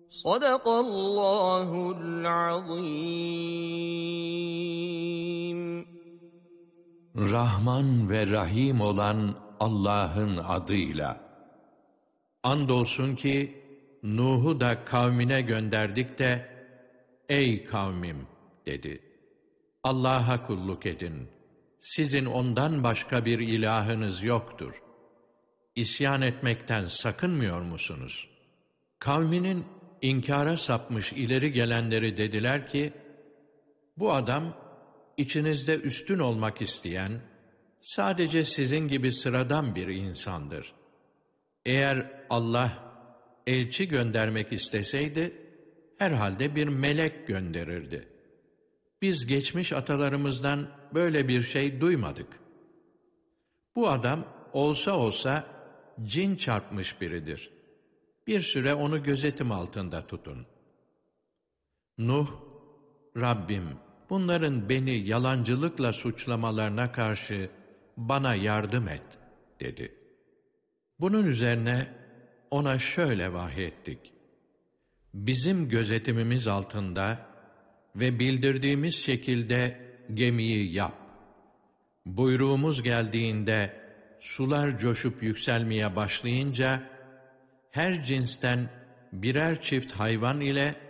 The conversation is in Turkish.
Sadakallahul azim. Rahman ve Rahim olan Allah'ın adıyla. Andolsun ki Nuh'u da kavmine gönderdik de, ey kavmim dedi. Allah'a kulluk edin. Sizin ondan başka bir ilahınız yoktur. İsyan etmekten sakınmıyor musunuz? Kavminin inkara sapmış ileri gelenleri dediler ki, bu adam içinizde üstün olmak isteyen, sadece sizin gibi sıradan bir insandır. Eğer Allah elçi göndermek isteseydi, herhalde bir melek gönderirdi. Biz geçmiş atalarımızdan böyle bir şey duymadık. Bu adam olsa olsa cin çarpmış biridir. Bir süre onu gözetim altında tutun. Nuh, Rabbim, bunların beni yalancılıkla suçlamalarına karşı bana yardım et, dedi. Bunun üzerine ona şöyle vahyettik. Bizim gözetimimiz altında ve bildirdiğimiz şekilde gemiyi yap. Buyruğumuz geldiğinde sular coşup yükselmeye başlayınca her cinsten birer çift hayvan ile